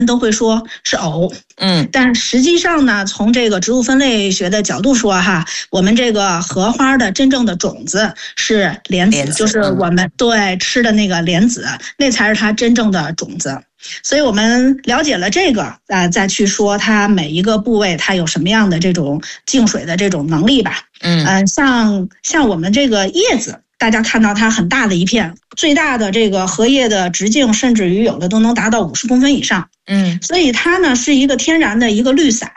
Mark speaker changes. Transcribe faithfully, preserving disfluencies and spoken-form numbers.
Speaker 1: 都会说是藕，
Speaker 2: 嗯，
Speaker 1: 但实际上呢，从这个植物分类学的角度说哈，我们这个荷花的真正的种子是莲子，
Speaker 2: 莲子
Speaker 1: 就是我们对吃的那个莲子，那才是它真正的种子。所以我们了解了这个，呃，再去说它每一个部位它有什么样的这种净水的这种能力吧。
Speaker 2: 嗯，
Speaker 1: 呃、像像我们这个叶子，大家看到它很大的一片，最大的这个荷叶的直径，甚至于有的都能达到五十公分以上。
Speaker 2: 嗯，
Speaker 1: 所以它呢是一个天然的一个绿伞。